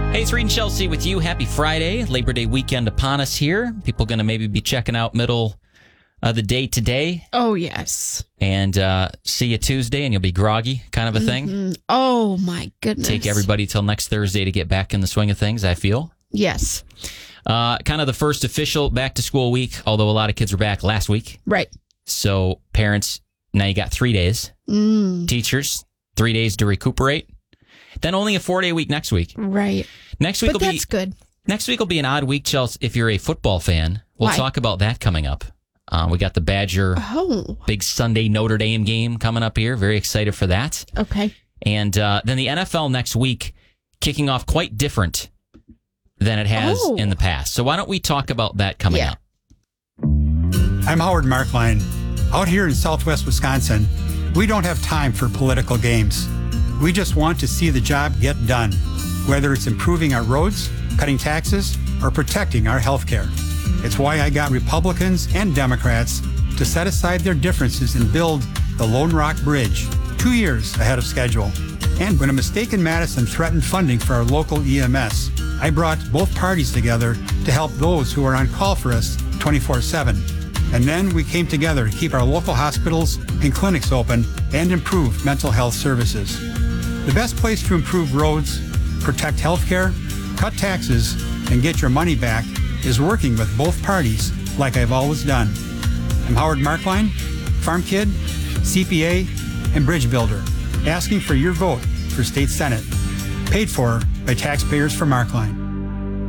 Hey, it's Reed and Chelsea with you. Happy Friday. Labor Day weekend upon us here. People going to maybe be checking out middle of the day today. Oh, yes. And see you Tuesday and you'll be groggy kind of a thing. Oh, my goodness. Take everybody till next Thursday to get back in the swing of things, I feel. Yes. Kind of the first official back to school week, although a lot of kids were back last week. Right. So parents, now you got 3 days. Teachers, 3 days to recuperate. Then only a 4-day week next week. Right. Next week but that's good. Next week will be an odd week, Chelsea, if you're a football fan. We'll Why? talk about that coming up. We got the Badger big Sunday Notre Dame game coming up here. Very excited for that. Okay. And then the NFL next week kicking off quite different than it has in the past. So why don't we talk about that coming up? I'm Howard Markline. Out here in Southwest Wisconsin, we don't have time for political games. We just want to see the job get done, whether it's improving our roads, cutting taxes, or protecting our health care. It's why I got Republicans and Democrats to set aside their differences and build the Lone Rock Bridge 2 years ahead of schedule. And when a mistake in Madison threatened funding for our local EMS, I brought both parties together to help those who are on call for us 24/7. And then we came together to keep our local hospitals and clinics open and improve mental health services. The best place to improve roads, protect health care, cut taxes, and get your money back is working with both parties like I've always done. I'm Howard Markline, farm kid, CPA, and bridge builder, asking for your vote for State Senate, paid for by taxpayers for Markline.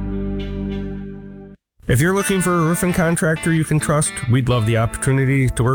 If you're looking for a roofing contractor you can trust, we'd love the opportunity to work